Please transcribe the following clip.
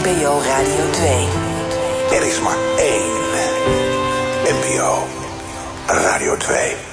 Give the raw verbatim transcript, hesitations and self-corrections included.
P O Radio twee. Er is maar één N P O Radio twee.